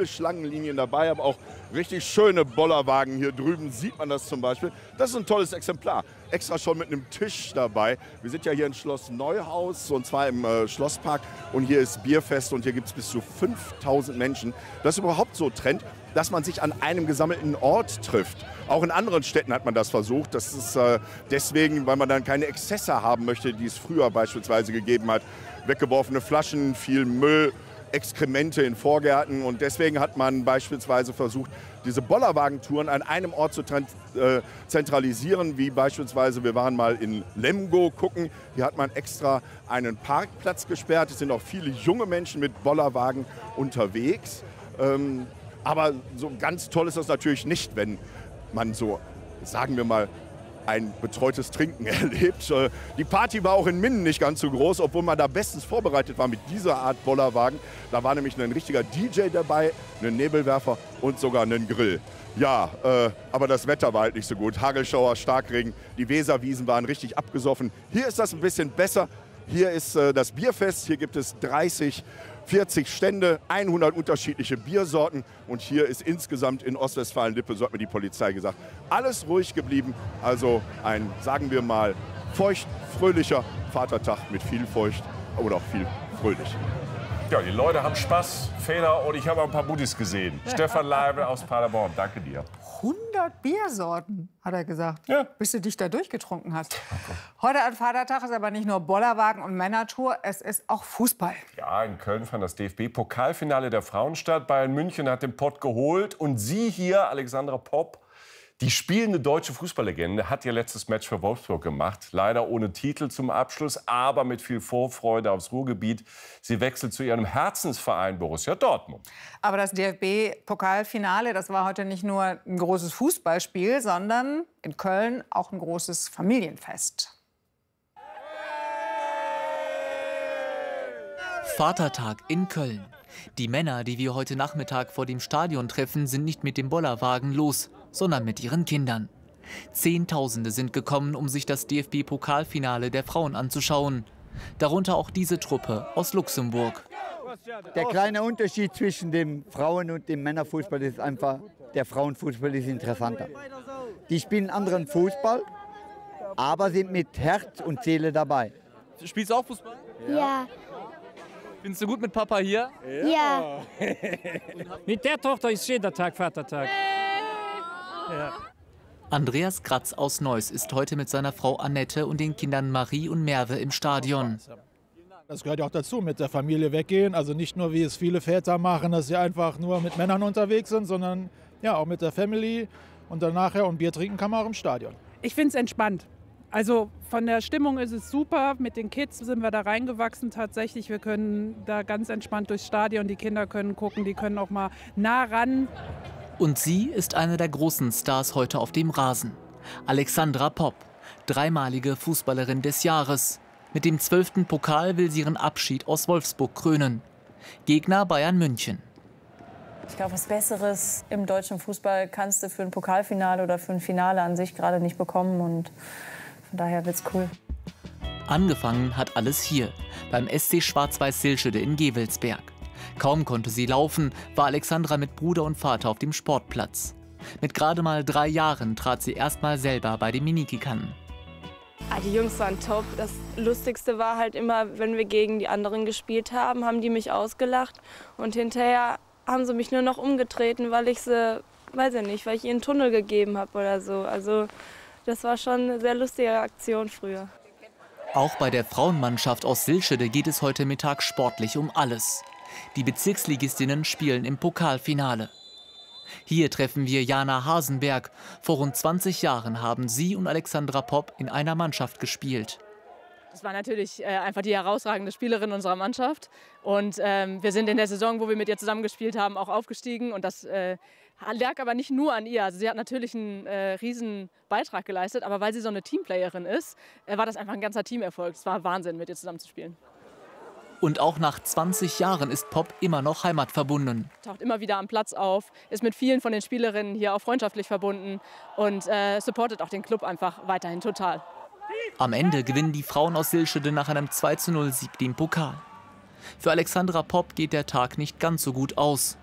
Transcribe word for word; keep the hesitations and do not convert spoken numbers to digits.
viele Schlangenlinien dabei, aber auch richtig schöne Bollerwagen. Hier drüben sieht man das zum Beispiel. Das ist ein tolles Exemplar. Extra schon mit einem Tisch dabei. Wir sind ja hier in Schloss Neuhaus, und zwar im äh, Schlosspark. Und hier ist Bierfest und hier gibt es bis zu fünftausend Menschen. Das ist überhaupt so Trend, dass man sich an einem gesammelten Ort trifft. Auch in anderen Städten hat man das versucht. Das ist äh, deswegen, weil man dann keine Exzesse haben möchte, die es früher beispielsweise gegeben hat. Weggeworfene Flaschen, viel Müll, Exkremente in Vorgärten. Und deswegen hat man beispielsweise versucht, diese Bollerwagentouren an einem Ort zu äh, zentralisieren, wie beispielsweise, wir waren mal in Lemgo gucken. Hier hat man extra einen Parkplatz gesperrt. Es sind auch viele junge Menschen mit Bollerwagen unterwegs. Ähm, aber so ganz toll ist das natürlich nicht, wenn man so, sagen wir mal, ein betreutes Trinken erlebt. Die Party war auch in Minden nicht ganz so groß, obwohl man da bestens vorbereitet war mit dieser Art Bollerwagen. Da war nämlich ein richtiger D J dabei, ein Nebelwerfer und sogar ein Grill. Ja, äh, aber das Wetter war halt nicht so gut. Hagelschauer, Starkregen, die Weserwiesen waren richtig abgesoffen. Hier ist das ein bisschen besser. Hier ist äh, das Bierfest. Hier gibt es dreißig, vierzig Stände, hundert unterschiedliche Biersorten. Und hier ist insgesamt in Ostwestfalen-Lippe, so hat mir die Polizei gesagt, alles ruhig geblieben. Also ein, sagen wir mal, feucht, fröhlicher Vatertag mit viel Feucht oder auch viel fröhlich. Ja, die Leute haben Spaß, Feder, und ich habe auch ein paar Buddies gesehen. Stefan Leibel aus Paderborn, danke dir. hundert Biersorten, hat er gesagt, ja. Bis du dich da durchgetrunken hast. Heute an Vatertag ist aber nicht nur Bollerwagen und Männertour, es ist auch Fußball. Ja, in Köln fand das D F B-Pokalfinale der Frauen statt. Bayern München hat den Pott geholt. Und sie hier, Alexandra Popp, die spielende deutsche Fußballlegende, hat ihr letztes Match für Wolfsburg gemacht. Leider ohne Titel zum Abschluss, aber mit viel Vorfreude aufs Ruhrgebiet. Sie wechselt zu ihrem Herzensverein Borussia Dortmund. Aber das D F B-Pokalfinale, das war heute nicht nur ein großes Fußballspiel, sondern in Köln auch ein großes Familienfest. Vatertag in Köln. Die Männer, die wir heute Nachmittag vor dem Stadion treffen, sind nicht mit dem Bollerwagen los, sondern mit ihren Kindern. Zehntausende sind gekommen, um sich das D F B-Pokalfinale der Frauen anzuschauen. Darunter auch diese Truppe aus Luxemburg. Der kleine Unterschied zwischen dem Frauen- und dem Männerfußball ist einfach, der Frauenfußball ist interessanter. Die spielen anderen Fußball, aber sind mit Herz und Seele dabei. Spielst du auch Fußball? Ja. Findest du gut mit Papa hier? Ja. Mit der Tochter ist jeder Tag Vatertag. Ja. Andreas Kratz aus Neuss ist heute mit seiner Frau Annette und den Kindern Marie und Merve im Stadion. Das gehört ja auch dazu, mit der Familie weggehen. Also nicht nur, wie es viele Väter machen, dass sie einfach nur mit Männern unterwegs sind, sondern ja, auch mit der Family. Und dann nachher und Bier trinken kann man auch im Stadion. Ich finde es entspannt. Also von der Stimmung ist es super. Mit den Kids sind wir da reingewachsen tatsächlich. Wir können da ganz entspannt durchs Stadion. Die Kinder können gucken, die können auch mal nah ran. Und sie ist eine der großen Stars heute auf dem Rasen. Alexandra Popp, dreimalige Fußballerin des Jahres. Mit dem zwölften Pokal will sie ihren Abschied aus Wolfsburg krönen. Gegner Bayern München. Ich glaube, was Besseres im deutschen Fußball kannst du für ein Pokalfinale oder für ein Finale an sich gerade nicht bekommen. Und von daher wird's cool. Angefangen hat alles hier, beim S C Schwarz-Weiß Silschede in Gevelsberg. Kaum konnte sie laufen, war Alexandra mit Bruder und Vater auf dem Sportplatz. Mit gerade mal drei Jahren trat sie erstmal selber bei den Miniki an. Ah, die Jungs waren top. Das Lustigste war halt immer, wenn wir gegen die anderen gespielt haben, haben die mich ausgelacht. Und hinterher haben sie mich nur noch umgetreten, weil ich sie, weiß ich nicht, weil ich ihnen einen Tunnel gegeben habe oder so. Also das war schon eine sehr lustige Aktion früher. Auch bei der Frauenmannschaft aus Silschede geht es heute Mittag sportlich um alles. Die Bezirksligistinnen spielen im Pokalfinale. Hier treffen wir Jana Hasenberg. Vor rund zwanzig Jahren haben sie und Alexandra Popp in einer Mannschaft gespielt. Das war natürlich äh, einfach die herausragende Spielerin unserer Mannschaft. Und ähm, wir sind in der Saison, wo wir mit ihr zusammengespielt haben, auch aufgestiegen. Und das äh, lag aber nicht nur an ihr. Also sie hat natürlich einen äh, riesen Beitrag geleistet. Aber weil sie so eine Teamplayerin ist, äh, war das einfach ein ganzer Teamerfolg. Es war Wahnsinn, mit ihr zusammenzuspielen. Und auch nach zwanzig Jahren ist Popp immer noch heimatverbunden. Taucht immer wieder am Platz auf, ist mit vielen von den Spielerinnen hier auch freundschaftlich verbunden und äh, supportet auch den Club einfach weiterhin total. Am Ende gewinnen die Frauen aus Silschede nach einem zwei zu null Sieg den Pokal. Für Alexandra Popp geht der Tag nicht ganz so gut aus.